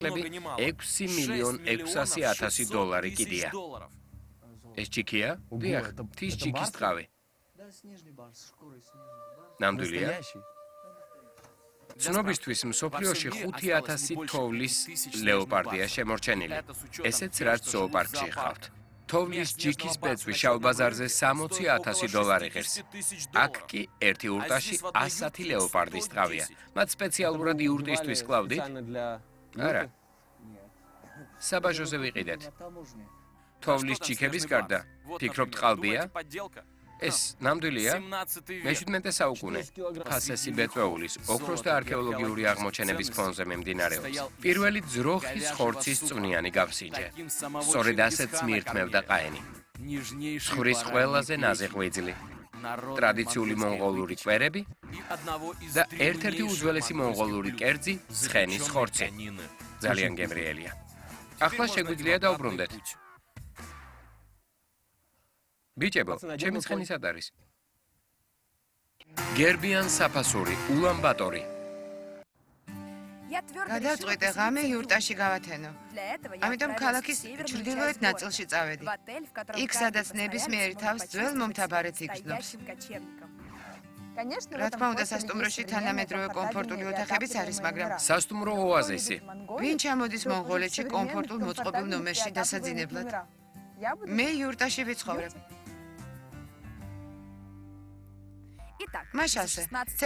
$6,600,000 კიდია. ეს ჭიქია? დიახ, მთის ჭიქის ტყავი. ნამდვილია? ცნობისთვის მსოფლიოში 5,000 თოვლის ლეოპარდია შემორჩენილი. ესეც რაც ზოოპარკში ხავთ. თოვლის ჯიქის ბეწვი შავ ბაზარზე $60,000 ღირს. აქ კი ერთი ურტაში 110 ლეოპარდის ტყავია. მათ სპეციალურად იურტისთვის კლავდით? არა. საბაჟოზე ვიყიდეთ. თოვლის ჯიქების გარდა, ფიქრობთ ყალბია? ეს ნამდვილია? მე-17 საუკუნე ფასესი ბეწვეულის, ოქროს და არქეოლოგიური აღმოჩენების ფონზე მიმდინარეობს. პირველი ძროხის ხორცის წვნიანი გავსინჯე. სწორედ ასეც მიირთმევდა ყაენი. ცხვრის ყველაზე ნაზი ღვიძლი, ტრადიციული მონღოლური კვერები და ერთ-ერთი უძველესი მონღოლური კერძი ცხენის ხორცი. ძალიან გემრიელია. ახლა შეგვიძლია დავბრუნდეთ. ბიჭებო, ჩემი ცხენი სად არის? გერბიან საფასური, ულან-ბატორი. გადავწყვიტე ღამე იურტაში გავათენო. ამიტომ ქალაქის ჩრდილოეთ ნაწილში წავედი. იქ, სადაც ნებისმიერი თავს ძველ მომთაბარედ იგრძნობს. რა თქმა უნდა, სასტუმროში თანამედროვე კომფორტული ოთახებიც არის, მაგრამ სასტუმრო ოაზისი. ვინ ჩამოდის მონღოლეთში კომფორტულ მოწყობილ ნომერში დასაძინებლად? მე იურტაში ვიცხოვრებ. მაშასე